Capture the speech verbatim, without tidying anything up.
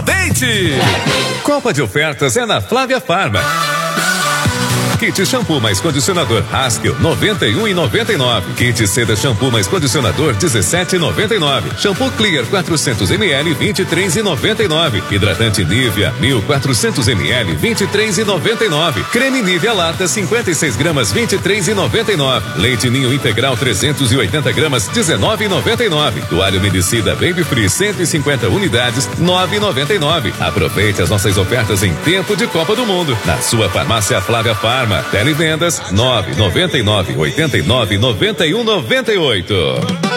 Aproveite! Copa de ofertas é na Flávia Farma. Kit shampoo mais condicionador Haskell noventa e um e noventa e nove. Kit seda shampoo mais condicionador dezessete e noventa e nove. Shampoo Clear quatrocentos mililitros vinte e três e noventa e nove. Hidratante Nivea mil e quatrocentos mililitros vinte e três e noventa e nove. Creme Nivea Lata cinquenta e seis gramas vinte e três e noventa e nove. Leite Ninho Integral trezentos e oitenta gramas dezenove e noventa e nove. Toalha umedecida Baby Free cento e cinquenta unidades nove e noventa e nove. Aproveite as nossas ofertas em tempo de Copa do Mundo na sua farmácia Flávia Farma. Televendas nove nove nove oito nove nove um nove oito.